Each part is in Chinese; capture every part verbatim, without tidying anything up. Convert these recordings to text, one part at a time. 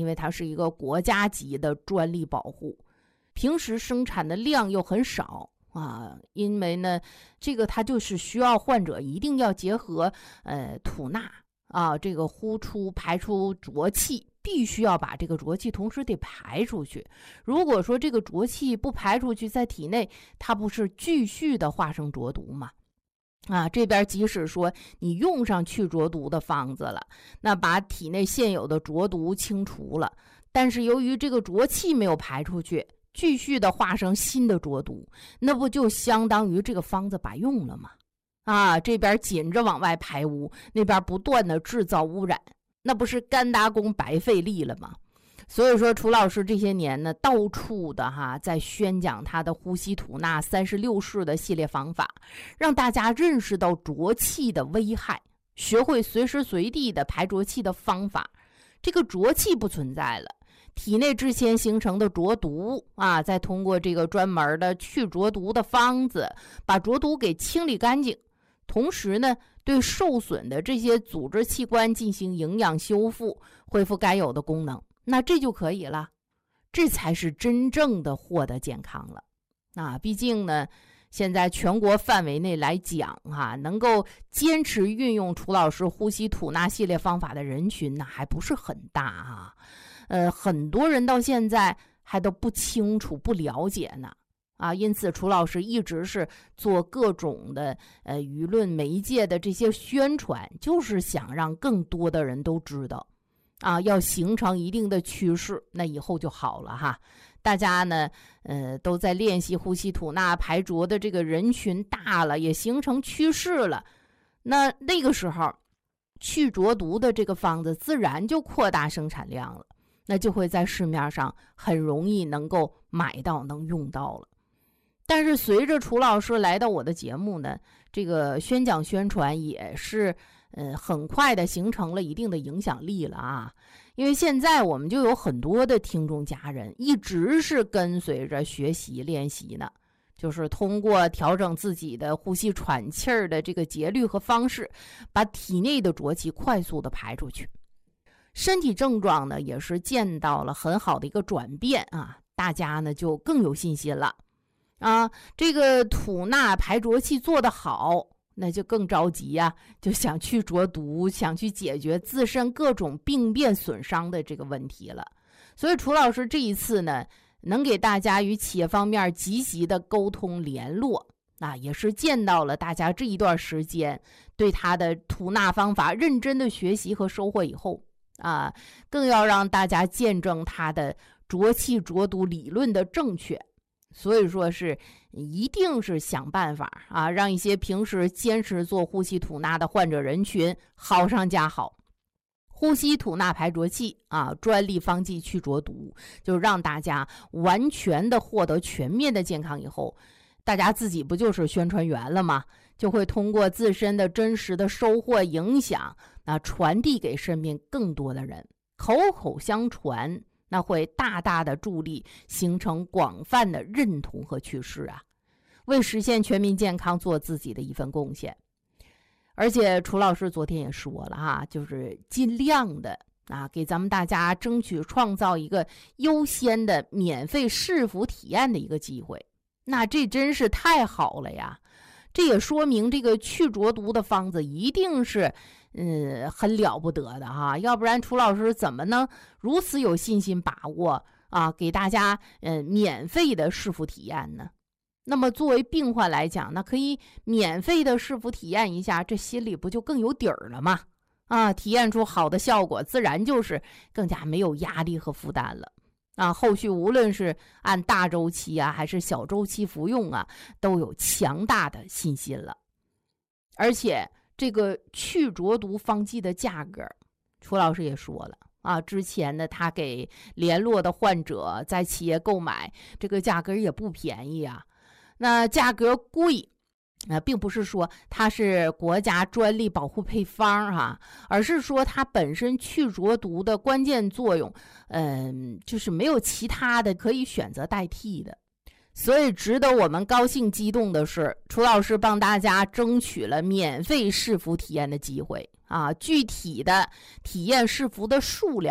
为它是一个国家级的专利保护，平时生产的量又很少啊，因为呢，这个它就是需要患者一定要结合呃吐纳啊，这个呼出排出浊气，必须要把这个浊气同时得排出去。如果说这个浊气不排出去，在体内它不是继续的化生浊毒吗？啊，这边即使说你用上去浊毒的方子了，那把体内现有的浊毒清除了，但是由于这个浊气没有排出去，继续的化生新的浊毒，那不就相当于这个方子白用了吗？啊，这边紧着往外排污，那边不断的制造污染，那不是干搭工白费力了吗？所以说楚老师这些年呢，到处的哈在宣讲他的呼吸吐纳三十六式的系列方法，让大家认识到浊气的危害，学会随时随地的排浊气的方法。这个浊气不存在了，体内之前形成的浊毒啊，再通过这个专门的去浊毒的方子，把浊毒给清理干净。同时呢，对受损的这些组织器官进行营养修复，恢复该有的功能，那这就可以了。这才是真正的获得健康了。啊，毕竟呢，现在全国范围内来讲哈、啊，能够坚持运用楚老师呼吸吐纳系列方法的人群呢，还不是很大啊。呃，很多人到现在还都不清楚、不了解呢。啊，因此楚老师一直是做各种的呃舆论媒介的这些宣传，就是想让更多的人都知道，啊，要形成一定的趋势，那以后就好了哈。大家呢，呃，都在练习呼吸吐纳排浊的这个人群大了，也形成趋势了，那那个时候去浊毒的这个方子自然就扩大生产量了，那就会在市面上很容易能够买到，能用到了。但是随着楚老师来到我的节目呢，这个宣讲宣传也是呃很快的形成了一定的影响力了啊。因为现在我们就有很多的听众家人一直是跟随着学习练习呢，就是通过调整自己的呼吸喘气儿的这个节律和方式，把体内的浊气快速的排出去。身体症状呢也是见到了很好的一个转变啊，大家呢就更有信心了。啊，这个吐纳排浊气做得好，那就更着急呀、啊，就想去浊毒，想去解决自身各种病变损伤的这个问题了。所以楚老师这一次呢，能给大家与企业方面积极的沟通联络，啊，也是见到了大家这一段时间对他的吐纳方法认真的学习和收获以后，啊，更要让大家见证他的浊气浊毒理论的正确。所以说是一定是想办法啊，让一些平时坚持做呼吸吐纳的患者人群好上加好。呼吸吐纳排浊气啊，专利方剂去浊毒，就让大家完全的获得全面的健康以后，大家自己不就是宣传员了吗？就会通过自身的真实的收获影响，那传递给身边更多的人，口口相传，那会大大的助力形成广泛的认同和趋势啊，为实现全民健康做自己的一份贡献。而且楚老师昨天也说了哈，就是尽量的啊，给咱们大家争取创造一个优先的免费试服体验的一个机会。那这真是太好了呀！这也说明这个去浊毒的方子一定是嗯很了不得的哈，要不然楚老师怎么能如此有信心把握啊，给大家嗯免费的试服体验呢？那么作为病患来讲，那可以免费的试服体验一下，这心里不就更有底儿了吗？啊，体验出好的效果，自然就是更加没有压力和负担了。啊，后续无论是按大周期啊，还是小周期服用啊，都有强大的信心了。而且这个去浊毒方剂的价格，楚老师也说了啊，之前呢他给联络的患者在企业购买，这个价格也不便宜啊。那价格贵，呃，并不是说它是国家专利保护配方哈、啊，而是说它本身去浊毒的关键作用，嗯、呃，就是没有其他的可以选择代替的。所以值得我们高兴激动的是，楚老师帮大家争取了免费试服体验的机会啊，具体的体验试服的数量，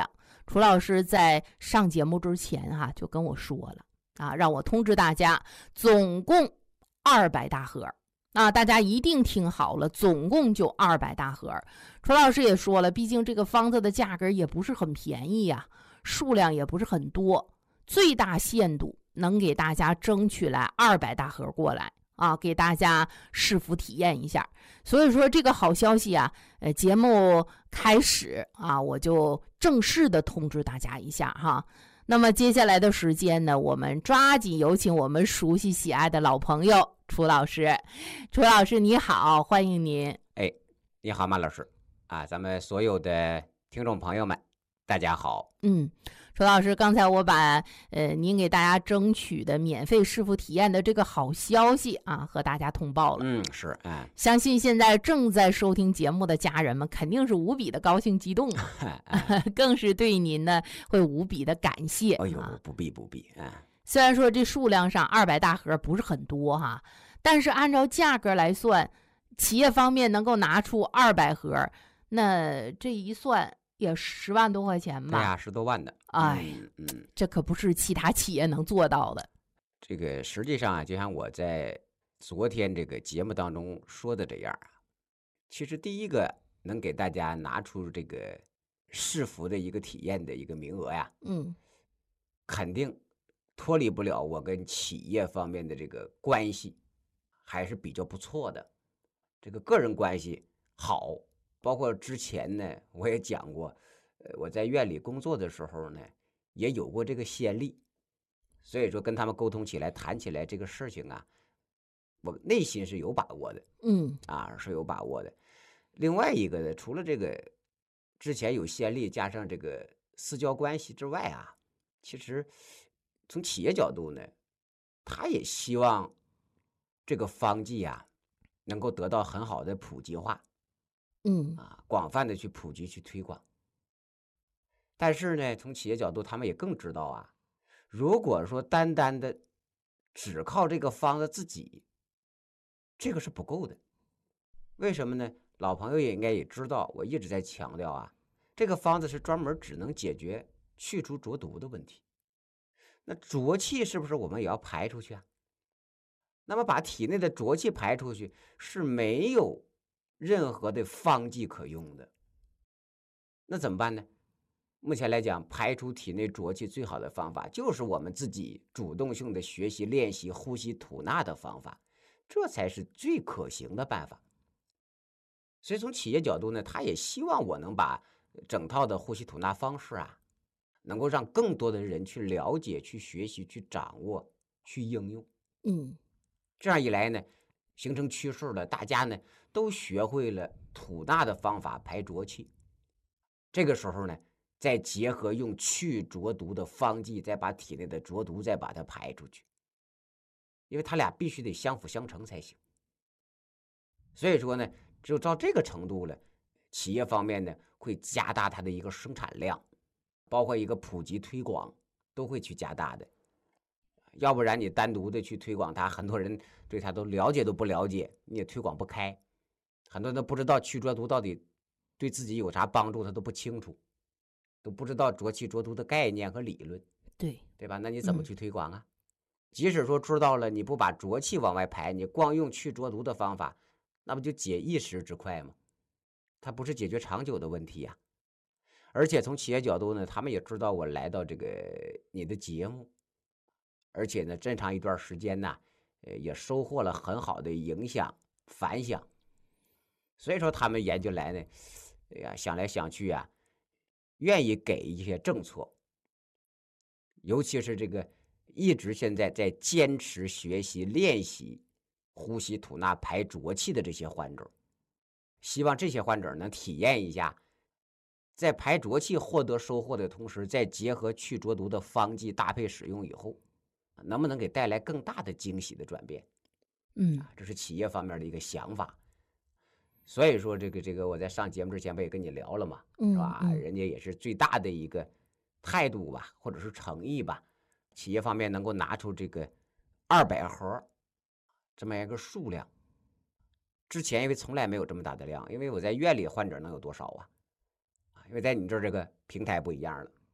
楚老师在上节目之前哈、啊、就跟我说了啊，让我通知大家，总共二百大盒啊，大家一定听好了，总共就二百大盒。楚老师也说了，毕竟这个方子的价格也不是很便宜呀、啊，数量也不是很多，最大限度能给大家争取来二百大盒过来啊，给大家试服体验一下。所以说这个好消息啊，呃，节目开始啊，我就正式的通知大家一下哈。那么接下来的时间呢，我们抓紧有请我们熟悉喜爱的老朋友楚老师。楚老师你好，欢迎您。 哎，你好，马老师啊，咱们所有的听众朋友们，大家好。 嗯，楚老师，刚才我把呃您给大家争取的免费试服体验的这个好消息啊，和大家通报了。 嗯，是，嗯， 相信现在正在收听节目的家人们肯定是无比的高兴激动啊，更是对您呢会无比的感谢。 哎呦，不必不必啊。 虽然说这数量上二百大盒不是很多哈，但是按照价格来算，企业方面能够拿出二百盒，那这一算也十万多块钱吧？ 对呀，十多万的。 哎， 嗯嗯， 这可不是其他企业能做到的。 这个实际上啊，就像我在昨天这个节目当中说的这样啊，其实第一个能给大家拿出这个试服的一个体验的一个名额呀， 嗯， 肯定脱离不了我跟企业方面的这个关系还是比较不错的，这个个人关系好。包括之前呢，我也讲过，呃，我在院里工作的时候呢，也有过这个先例，所以说跟他们沟通起来、谈起来这个事情啊，我内心是有把握的， 嗯啊，是有把握的。另外一个呢，除了这个之前有先例，加上这个私交关系之外啊，其实从企业角度呢，他也希望这个方剂啊能够得到很好的普及化。 嗯啊，广泛的去普及去推广。但是呢，从企业角度，他们也更知道啊，如果说单单的只靠这个方子自己，这个是不够的。为什么呢？老朋友也应该也知道，我一直在强调啊，这个方子是专门只能解决去除浊毒的问题。那浊气是不是我们也要排出去啊？那么把体内的浊气排出去是没有任何的方剂可用的，那怎么办呢？目前来讲，排除体内浊气最好的方法就是我们自己主动性的学习练习呼吸吐纳的方法，这才是最可行的办法。所以从企业角度呢，他也希望我能把整套的呼吸吐纳方式啊，能够让更多的人去了解、去学习、去掌握、去应用。 嗯， 这样一来呢，形成趋势了，大家呢都学会了吐纳的方法排浊气。这个时候呢，再结合用去浊毒的方剂，再把体内的浊毒再把它排出去，因为它俩必须得相辅相成才行。所以说呢，只有到这个程度了，企业方面呢会加大它的一个生产量，包括一个普及推广都会去加大的。要不然你单独的去推广它，很多人对它都了解都不了解，你也推广不开。很多人都不知道去浊毒到底对自己有啥帮助，他都不清楚，都不知道浊气浊毒的概念和理论， 对对吧？那你怎么去推广啊？嗯、即使说知道了，你不把浊气往外排，你光用去浊毒的方法，那不就解一时之快吗？它不是解决长久的问题呀、啊。而且从企业角度呢，他们也知道我来到这个你的节目，而且呢，这长一段时间呢，呃，也收获了很好的影响反响。所以说他们研究来呢，哎呀，想来想去啊，愿意给一些政策，尤其是这个一直现在在坚持学习练习呼吸吐纳排浊气的这些患者，希望这些患者能体验一下，在排浊气获得收获的同时，再结合去浊毒的方剂搭配使用以后，能不能给带来更大的惊喜的转变？ 嗯， 这是企业方面的一个想法。所以说这个这个我在上节目之前不也跟你聊了嘛， 嗯、 是吧、 嗯？ 人家也是最大的一个态度吧，或者是诚意吧，企业方面能够拿出这个二百盒这么一个数量。之前因为从来没有这么大的量，因为我在院里患者能有多少啊？因为在你这儿这个平台不一样了，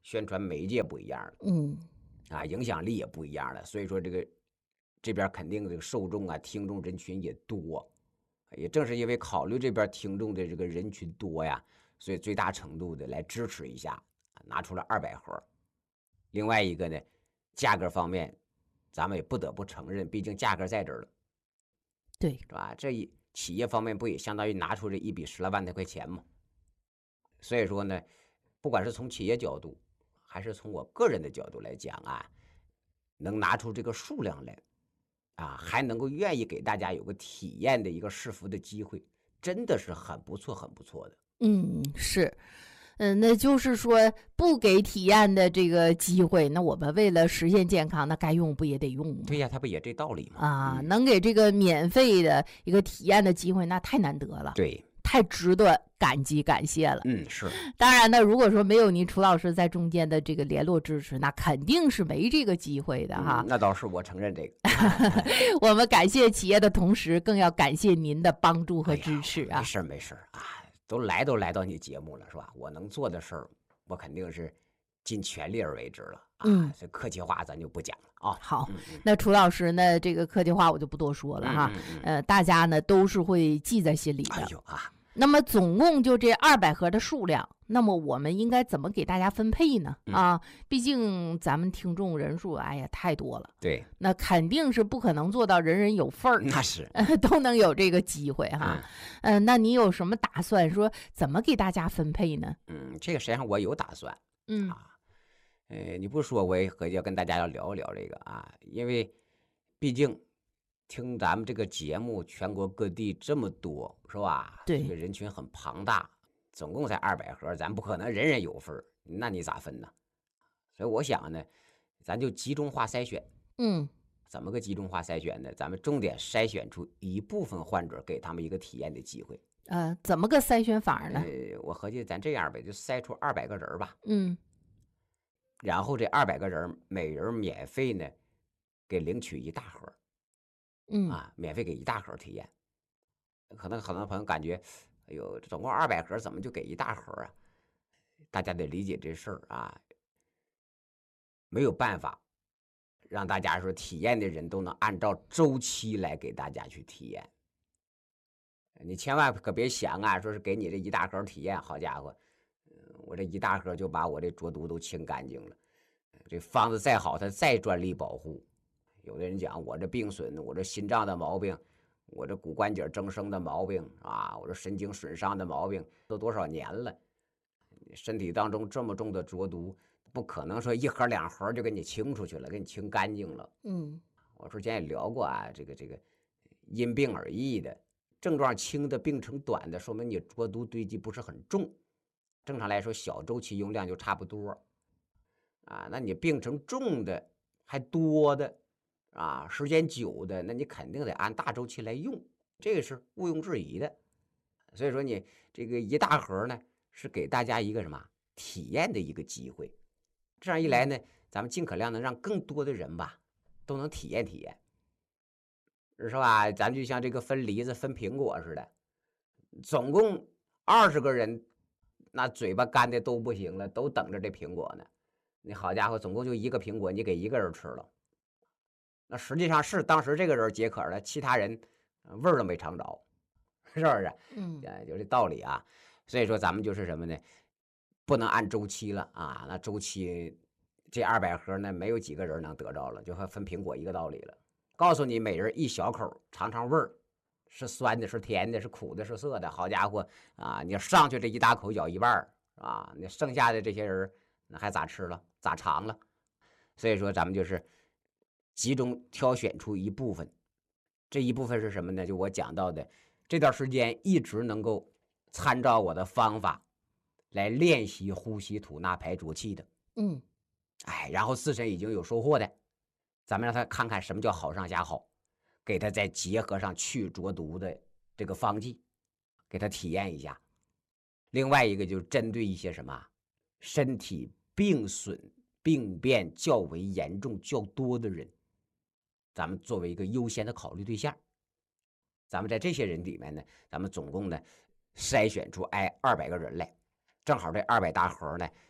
宣传媒介不一样了， 嗯啊，影响力也不一样了，所以说这个这边肯定这个受众啊、听众人群也多，也正是因为考虑这边听众的这个人群多呀，所以最大程度的来支持一下，拿出了二百盒。另外一个呢，价格方面，咱们也不得不承认，毕竟价格在这儿了， 对， 是吧？这一企业方面不也相当于拿出这一笔十来万的块钱吗？所以说呢，不管是从企业角度，还是从我个人的角度来讲啊，能拿出这个数量来，啊，还能够愿意给大家有个体验的一个试服的机会，真的是很不错，很不错的。 嗯，是。嗯，那就是说不给体验的这个机会，那我们为了实现健康，那该用不也得用吗？ 对呀，他不也这道理吗？ 啊， 嗯、 能给这个免费的一个体验的机会，那太难得了， 对， 太值得感激感谢了。 嗯，是。 当然呢，如果说没有您楚老师在中间的这个联络支持，那肯定是没这个机会的哈。 嗯、那倒是，我承认这个。 我们感谢企业的同时，更要感谢您的帮助和支持啊。 哎、没事没事啊。都来都来到你节目了，是吧？我能做的事儿，我肯定是尽全力而为之了啊。 嗯， 这客气话咱就不讲了啊。 好， 嗯嗯、 那楚老师呢，这个客气话我就不多说了哈。 嗯嗯嗯、 呃，大家呢都是会记在心里的。 哎呦啊！ 那么总共就这二百盒的数量，那么我们应该怎么给大家分配呢？ 嗯、 啊，毕竟咱们听众人数，哎呀，太多了。 对， 那肯定是不可能做到人人有份儿， 那是、 呃、都能有这个机会哈。嗯、呃，那你有什么打算？说怎么给大家分配呢？ 嗯，这个实际上我有打算。 嗯啊，呃，你不说我也合计要跟大家要聊一聊这个啊，因为毕竟听咱们这个节目，全国各地这么多，是吧？ 对， 这个人群很庞大，总共才二百盒，咱不可能人人有份，那你咋分呢？所以我想呢，咱就集中化筛选。 嗯， 怎么个集中化筛选呢？咱们重点筛选出一部分患者，给他们一个体验的机会。 呃，怎么个筛选法呢？ 呃，我合计咱这样呗，就筛出二百个人吧。 嗯， 然后这二百个人，每人免费呢，给领取一大盒。 嗯啊，免费给一大盒体验。可能很多朋友感觉，哎呦，总共二百盒，怎么就给一大盒啊？大家得理解这事儿啊，没有办法让大家说体验的人都能按照周期来给大家去体验。你千万可别想啊，说是给你这一大盒体验，好家伙，我这一大盒就把我这浊毒都清干净了。这方子再好，它再专利保护。有的人讲我这病损，我这心脏的毛病，我这骨关节增生的毛病啊，我这神经损伤的毛病，都多少年了，身体当中这么重的浊毒，不可能说一盒两盒就给你清出去了，给你清干净了。 嗯， 我之前也聊过啊，这个这个因病而异的，症状轻的、病程短的，说明你浊毒堆积不是很重。正常来说，小周期用量就差不多啊。那你病程重的还多的。啊，时间久的，那你肯定得按大周期来用，这个是毋庸置疑的。所以说你这个一大盒呢，是给大家一个什么体验的一个机会。这样一来呢，咱们尽可量能让更多的人吧，都能体验体验，是吧？咱就像这个分梨子、分苹果似的，总共二十个人，那嘴巴干的都不行了，都等着这苹果呢。你好家伙，总共就一个苹果，你给一个人吃了。那实际上是当时这个人解渴了，其他人味儿都没尝着，是不是？ 嗯， 就这道理啊。所以说咱们就是什么呢？不能按周期了啊。那周期这二百盒呢，没有几个人能得着了，就和分苹果一个道理了。告诉你，每人一小口，尝尝味儿，是酸的，是甜的，是苦的，是涩的。好家伙啊！你上去这一大口咬一半啊，你剩下的这些人那还咋吃了？咋尝了？所以说咱们就是。集中挑选出一部分，这一部分是什么呢？就我讲到的，这段时间一直能够参照我的方法来练习呼吸吐纳排浊气的， 嗯， 哎，然后自身已经有收获的，咱们让他看看什么叫好上加好，给他再结合上去浊毒的这个方剂，给他体验一下。另外一个就是针对一些什么身体病损、病变较为严重、较多的人。咱们作为一个优先的考虑对象，咱们在这些人里面呢，咱们总共呢筛选出哎二百个人来，正好这二百大盒呢，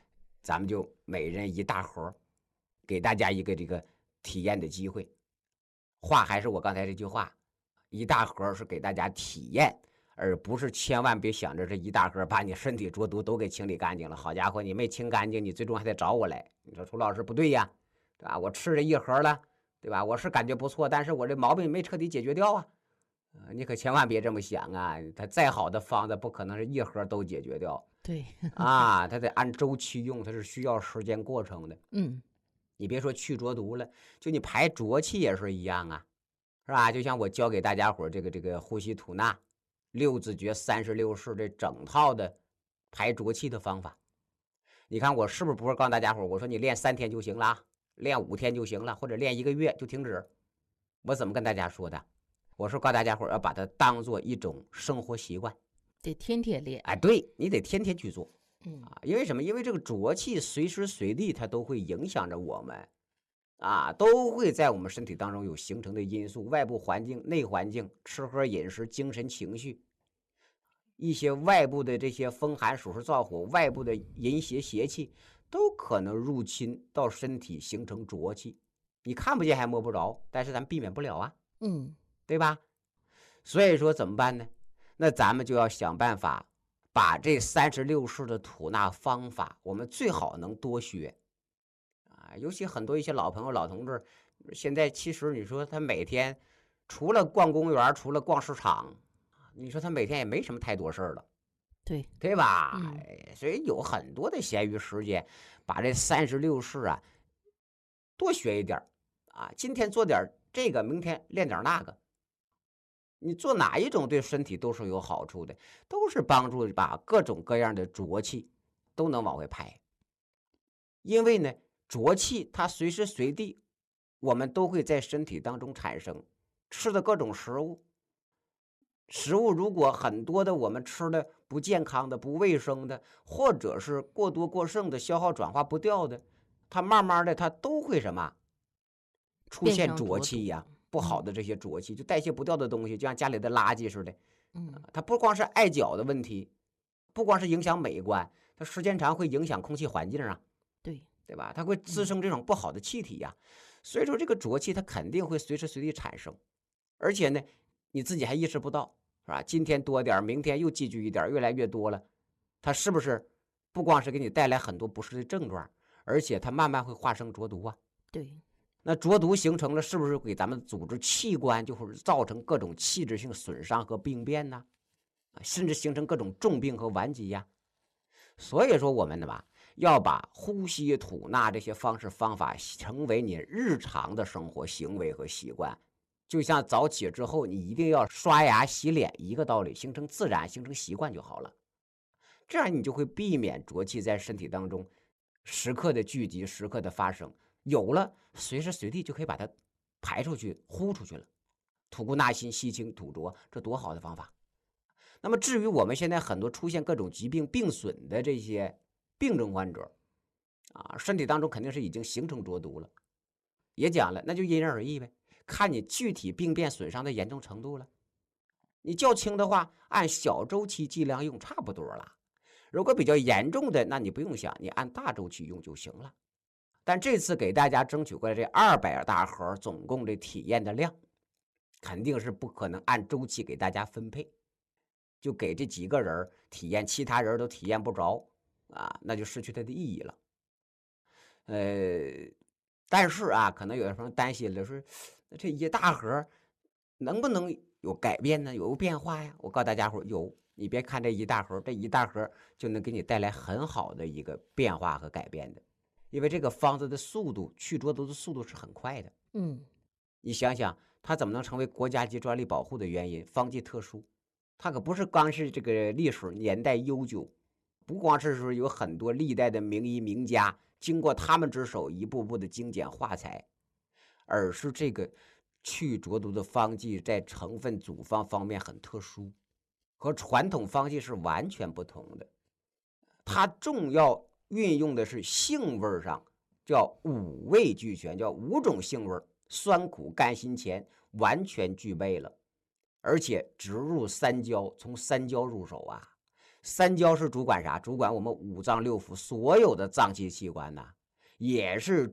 咱们就每人一大盒，给大家一个这个体验的机会。话还是我刚才这句话，一大盒是给大家体验，而不是千万别想着这一大盒把你身体浊毒都给清理干净了。好家伙，你没清干净，你最终还得找我来。你说楚老师不对呀，对吧？我吃这一盒了，对吧？我是感觉不错，但是我这毛病没彻底解决掉啊。呃、你可千万别这么想啊！它再好的方子不可能是一盒都解决掉。 对啊，它得按周期用，它是需要时间过程的。 嗯， 你别说去浊毒了，就你排浊气也是一样啊，是吧？就像我教给大家伙这个这个呼吸吐纳、六字诀、三十六式这整套的排浊气的方法。你看我是不是不是告诉大家伙，我说你练三天就行了，练五天就行了，或者练一个月就停止？我怎么跟大家说的？我说告诉大家伙要把它当做一种生活习惯， 得天天练。 哎，对你得天天去做。 嗯啊，因为什么？因为这个浊气随时随地它都会影响着我们，啊，都会在我们身体当中有形成的因素，外部环境、内环境、吃喝饮食、精神情绪，一些外部的这些风寒暑湿燥火、外部的淫邪邪气，都可能入侵到身体，形成浊气。你看不见还摸不着，但是咱避免不了啊， 嗯， 对吧？所以说怎么办呢？那咱们就要想办法。把这三十六式的吐纳方法，我们最好能多学啊！尤其很多一些老朋友、老同志，现在其实你说他每天除了逛公园，除了逛市场，你说他每天也没什么太多事儿了， 对对吧？ 嗯所以有很多的闲余时间，把这三十六式啊多学一点啊！今天做点这个，明天练点那个。你做哪一种对身体都是有好处的，都是帮助把各种各样的浊气都能往外排。因为呢，浊气它随时随地我们都会在身体当中产生。吃的各种食物，食物如果很多的我们吃的不健康的、不卫生的，或者是过多过剩的、消耗转化不掉的，它慢慢的它都会什么出现浊气呀。不好的这些浊气，就代谢不掉的东西，就像家里的垃圾似的。 嗯， 它不光是碍脚的问题，不光是影响美观，它时间长会影响空气环境啊， 对对吧？它会滋生这种不好的气体呀。所以说这个浊气它肯定会随时随地产生，而且呢，你自己还意识不到，是吧？今天多点，明天又积聚一点，越来越多了，它是不是不光是给你带来很多不适的症状，而且它慢慢会化生浊毒啊？ 对。 那浊毒形成了，是不是给咱们组织器官就会造成各种器质性损伤和病变呢？甚至形成各种重病和顽疾呀。所以说，我们呢吧，要把呼吸吐纳这些方式方法成为你日常的生活行为和习惯。就像早起之后，你一定要刷牙洗脸一个道理，形成自然，形成习惯就好了。这样你就会避免浊气在身体当中时刻的聚集，时刻的发生。有了，随时随地就可以把它排出去、呼出去了。吐故纳新，吸清吐浊，这多好的方法！那么至于我们现在很多出现各种疾病病损的这些病症患者啊，身体当中肯定是已经形成浊毒了。也讲了，那就因人而异呗，看你具体病变损伤的严重程度了。你较轻的话，按小周期剂量用差不多了。如果比较严重的，那你不用想，你按大周期用就行了。但这次给大家争取过来这二百大盒，总共这体验的量，肯定是不可能按周期给大家分配，就给这几个人体验，其他人都体验不着啊，那就失去它的意义了。呃，但是啊，可能有的朋友担心了，说这一大盒能不能有改变呢？有变化呀？我告诉大家伙，有。你别看这一大盒，这一大盒就能给你带来很好的一个变化和改变的。因为这个方子的速度，去浊毒的速度是很快的。 嗯， 你想想，它怎么能成为国家级专利保护的原因？方剂特殊，它可不是光是这个历史年代悠久，不光是说有很多历代的名医名家经过他们之手一步步的精简化裁，而是这个去浊毒的方剂在成分组方方面很特殊，和传统方剂是完全不同的。它重要运用的是性味上，叫五味俱全，叫五种性味，酸苦甘辛甜完全具备了。而且直入三焦，从三焦入手啊， 三焦是主管啥？主管我们五脏六腑所有的脏器器官呐，也是